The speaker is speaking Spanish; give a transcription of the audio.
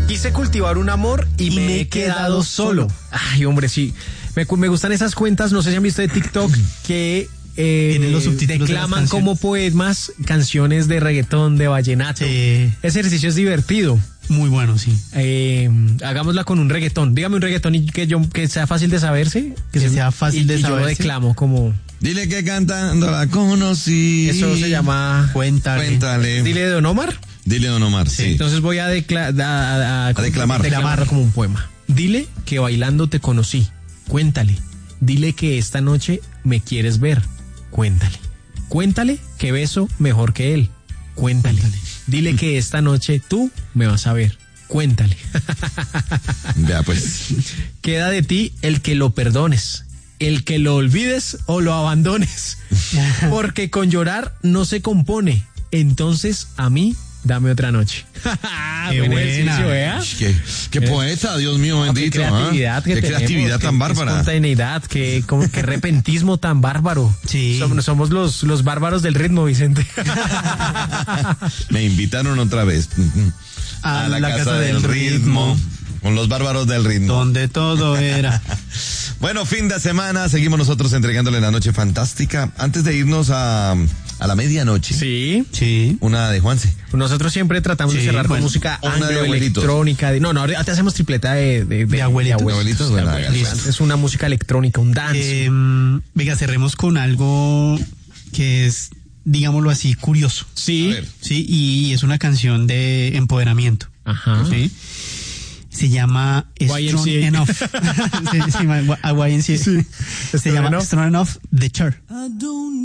Quise cultivar un amor y me he quedado solo. Ay, hombre, sí. Me gustan esas cuentas, no sé si han visto de TikTok, que los subtítulos declaman como poemas canciones de reggaetón, de vallenato. Ese ejercicio es divertido. Muy bueno, sí. Hagámosla con un reggaetón. Dígame un reggaetón y que sea fácil de saberse. Que sea fácil de saberse. Y yo lo declamo como... Dile que cantando la conocí. Eso se llama... Cuéntale. Dile de Don Omar. Dile Don Omar, sí. Entonces voy a declamarlo como un poema. Dile que bailando te conocí. Cuéntale. Dile que esta noche me quieres ver. Cuéntale. Cuéntale que beso mejor que él. Cuéntale. Dile que esta noche tú me vas a ver. Cuéntale. Ya pues. Queda de ti el que lo perdones, el que lo olvides o lo abandones. Porque con llorar no se compone. Entonces a mí dame otra noche. Qué buena. Qué poeta, Dios mío bendito. Qué creatividad que qué tenemos, creatividad tan bárbara. Qué espontaneidad, qué repentismo tan bárbaro. Sí. Somos los bárbaros del ritmo, Vicente. Me invitaron otra vez a la casa del ritmo. Con los bárbaros del ritmo. Donde todo era. Bueno, fin de semana, seguimos nosotros entregándole la noche fantástica. Antes de irnos a la medianoche. Sí. Una de Juanse. Nosotros siempre tratamos de cerrar con música anglo-electrónica. No, ahorita te hacemos tripleta de abuelitos. Bueno, es una música electrónica, un dance. Venga, cerremos con algo que es, digámoslo así, curioso. Sí. Sí, y es una canción de empoderamiento. Ajá. Sí. Se llama Strong Enough. YMCA. Se llama Strong Enough, The Cher.